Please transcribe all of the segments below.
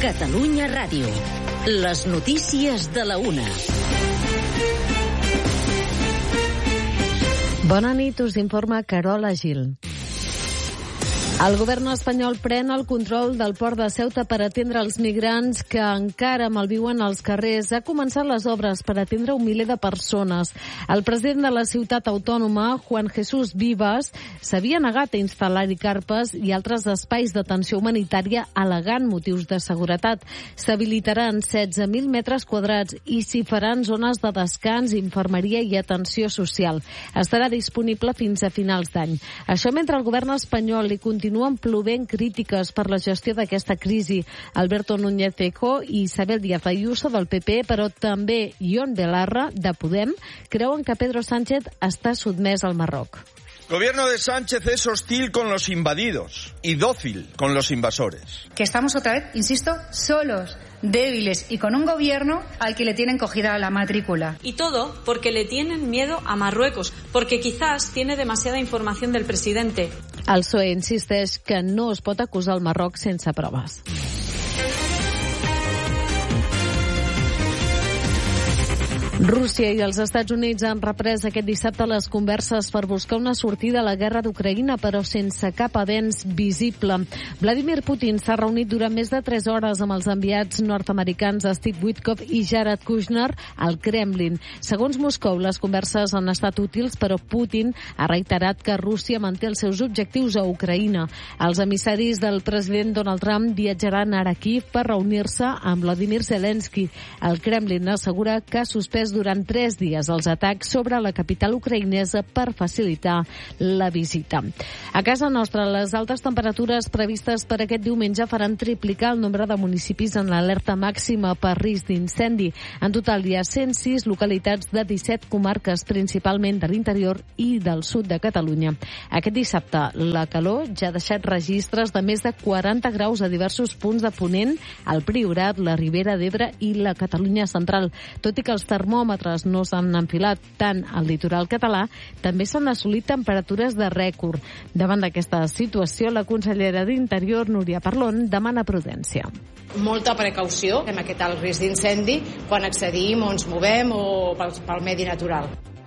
Catalunya Ràdio. Les notícies de la 1. Bona nit, us informa Carola Gil. El govern espanyol pren el control del port de Ceuta per atendre els migrants que encara malviuen als carrers. Ha començat les obres per atendre 1 miler de persones. El president de la ciutat autònoma, Juan Jesús Vivas, s'havia negat a instal·lar-hi carpes i altres espais d'atenció humanitària al·legant motius de seguretat. S'habilitaran 16.000 metres quadrats i s'hi faran zones de descans, infermeria i atenció social. Estarà disponible fins a finals d'any. Això mentre el govern espanyol li continuen plovent crítiques per la gestió d'aquesta crisi. Alberto Núñez Feijóo i Isabel Díaz Ayuso del PP, però també Ion Belarra de Podem, creuen que Pedro Sánchez està sotmès al Marroc. El gobierno de Sánchez es hostil con los invadidos y dócil con los invasores. Que estamos otra vez, insisto, solos, débiles y con un gobierno al que le tienen cogida la matrícula. Y todo porque le tienen miedo a Marruecos, porque quizás tiene demasiada información del presidente. El PSOE insisteix que no es pot acusar el Marroc sense proves. Rússia i els Estats Units han reprès aquest dissabte les converses per buscar una sortida a la guerra d'Ucraïna, però sense cap avenç visible. Vladimir Putin s'ha reunit durant més de 3 hores amb els enviats nord-americans Steve Witkoff i Jared Kushner al Kremlin. Segons Moscou, les converses han estat útils, però Putin ha reiterat que Rússia manté els seus objectius a Ucraïna. Els emissaris del president Donald Trump viatjaran ara a Kyiv per reunir-se amb Vladimir Zelensky. El Kremlin assegura que ha suspès durant 3 dies els atacs sobre la capital ucraïnesa per facilitar la visita. A casa nostra, les altes temperatures previstes per aquest diumenge faran triplicar el nombre de municipis en l'alerta màxima per risc d'incendi. En total hi ha 106 localitats de 17 comarques, principalment de l'interior i del sud de Catalunya. Aquest dissabte la calor ja ha deixat registres de més de 40 graus a diversos punts de Ponent, el Priorat, la Ribera d'Ebre i la Catalunya central. Tot i que els termòmetres no s'han enfilat tant al litoral català, també s'han assolit temperatures de rècord. Davant d'aquesta situació, la consellera d'Interior, Núria Parlon, demana prudència. Molta precaució amb aquest alt risc d'incendi quan accedim o ens movem o pel medi natural.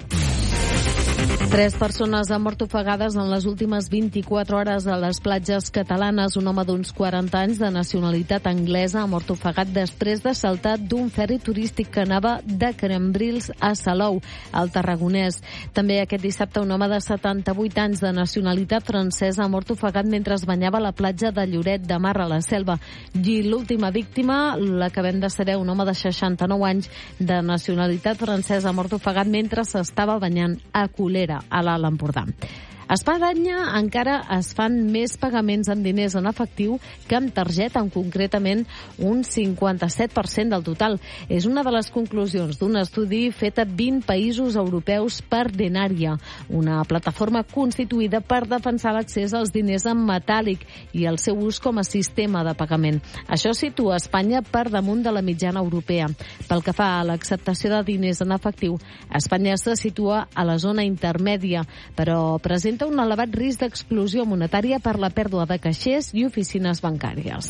3 persones han mort ofegades en les últimes 24 hores a les platges catalanes. Un home d'uns 40 anys de nacionalitat anglesa ha mort ofegat després de saltar d'un ferri turístic que anava de Cambrils a Salou, al Tarragonès. També aquest dissabte un home de 78 anys de nacionalitat francesa ha mort ofegat mentre es banyava a la platja de Lloret de Mar a la Selva. I l'última víctima, l'acabem de saber, un home de 69 anys de nacionalitat francesa ha mort ofegat mentre s'estava banyant a Colera, a l'Alt Empordà. A Espanya encara es fan més pagaments en diners en efectiu que amb targeta, concretament un 57% del total. És una de les conclusions d'un estudi fet a 20 països europeus per Denària, una plataforma constituïda per defensar l'accés als diners en metàl·lic i el seu ús com a sistema de pagament. Això situa Espanya per damunt de la mitjana europea. Pel que fa a l'acceptació de diners en efectiu, Espanya se situa a la zona intermèdia, però presenta un elevat risc d'exclusió monetària per la pèrdua de caixers i oficines bancàries.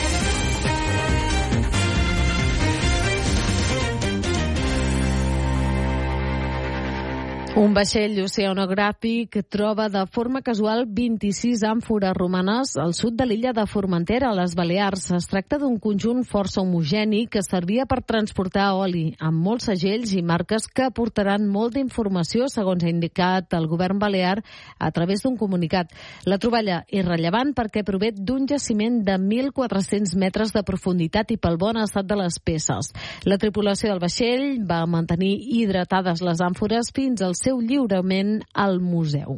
Un vaixell oceanogràfic troba de forma casual 26 àmfores romanes al sud de l'illa de Formentera, a les Balears. Es tracta d'un conjunt força homogeni que servia per transportar oli, amb molts segells i marques que aportaran molta informació, segons ha indicat el govern balear a través d'un comunicat. La troballa és rellevant perquè prové d'un jaciment de 1.400 metres de profunditat i pel bon estat de les peces. La tripulació del vaixell va mantenir hidratades les àmfores fins al seu lliurament al museu.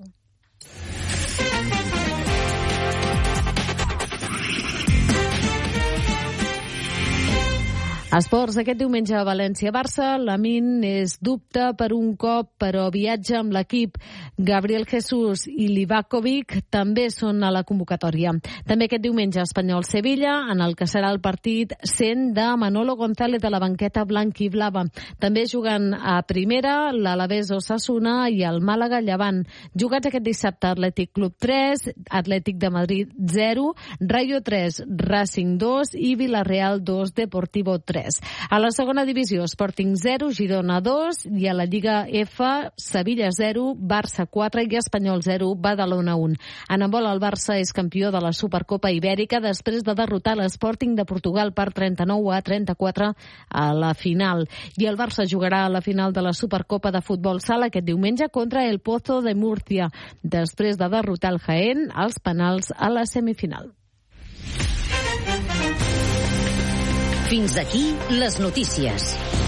Esports, aquest diumenge a València-Barça, Lamine és dubte per un cop, però viatja amb l'equip. Gabriel Jesús i Livakovic també són a la convocatòria. També aquest diumenge Espanyol-Sevilla, en el que serà el partit 100 de Manolo González de la banqueta blanquiblava. També juguen a primera l'Alavés Osasuna i el Màlaga Llevant. Jugats aquest dissabte, Atlètic Club 3, Atlètic de Madrid 0, Rayo 3, Racing 2 i Villarreal 2, Deportivo 3. A la segona divisió, Sporting 0, Girona 2 i a la Lliga F, Sevilla 0, Barça 4 i Espanyol 0, Badalona 1. En handbol, el Barça és campió de la Supercopa Ibèrica després de derrotar l'Sporting de Portugal per 39-34 a la final. I el Barça jugarà a la final de la Supercopa de Futbol Sala aquest diumenge contra el Pozo de Múrcia, després de derrotar el Jaén als penals a la semifinal. Fins aquí les notícies.